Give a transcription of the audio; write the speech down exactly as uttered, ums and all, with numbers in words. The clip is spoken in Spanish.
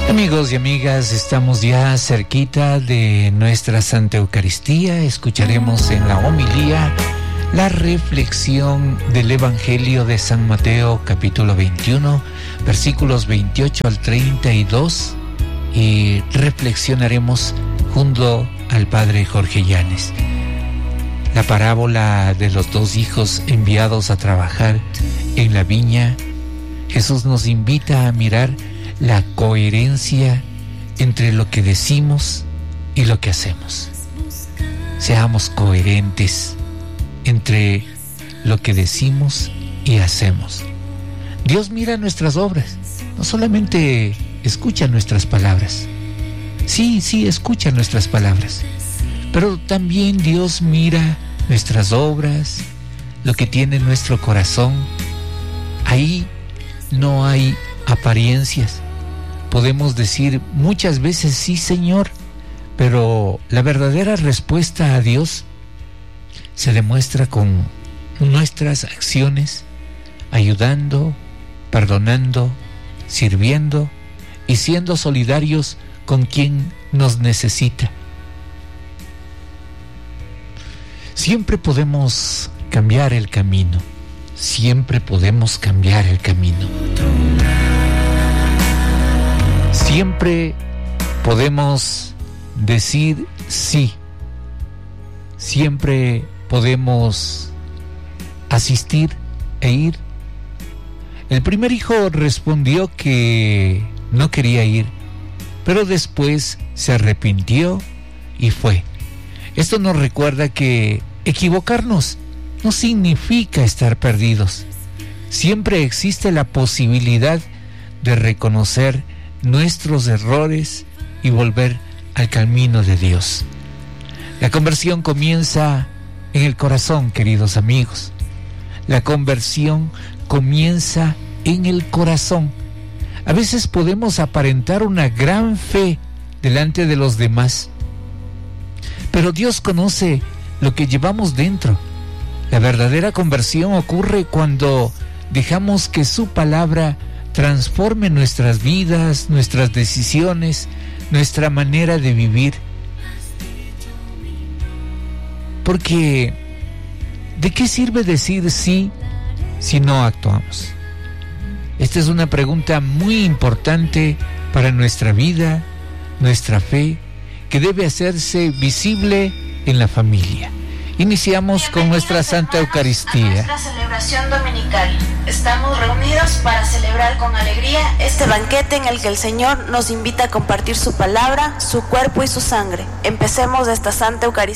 Amigos y amigas, estamos ya cerquita de nuestra Santa Eucaristía. Escucharemos en la homilía la reflexión del Evangelio de San Mateo, capítulo veintiuno, versículos veintiocho al treinta y dos, y reflexionaremos junto al Padre Jorge Llanes. La parábola de los dos hijos enviados a trabajar en la viña. Jesús nos invita a mirar la coherencia entre lo que decimos y lo que hacemos. Seamos coherentes entre lo que decimos y hacemos. Dios mira nuestras obras, no solamente escucha nuestras palabras. Sí, sí, escucha nuestras palabras, pero también Dios mira nuestras obras, lo que tiene nuestro corazón. Ahí no hay apariencias. Podemos decir muchas veces sí, Señor, pero la verdadera respuesta a Dios se demuestra con nuestras acciones, ayudando, perdonando, sirviendo y siendo solidarios con quien nos necesita. Siempre podemos cambiar el camino, siempre podemos cambiar el camino. Siempre podemos decir sí. Siempre podemos asistir e ir. El primer hijo respondió que no quería ir, pero después se arrepintió y fue. Esto nos recuerda que equivocarnos no significa estar perdidos. Siempre existe la posibilidad de reconocer nuestros errores y volver al camino de Dios. La conversión comienza en el corazón, queridos amigos. La conversión comienza en el corazón. A veces podemos aparentar una gran fe delante de los demás, pero Dios conoce lo que llevamos dentro. La verdadera conversión ocurre cuando dejamos que su palabra transforme nuestras vidas, nuestras decisiones, nuestra manera de vivir. Porque ¿de qué sirve decir sí si no actuamos? Esta es una pregunta muy importante para nuestra vida, nuestra fe, que debe hacerse visible en la familia. Iniciamos con nuestra Santa Eucaristía. A nuestra celebración dominical. Estamos reunidos para celebrar con alegría este banquete en el que el Señor nos invita a compartir su palabra, su cuerpo y su sangre. Empecemos esta Santa Eucaristía.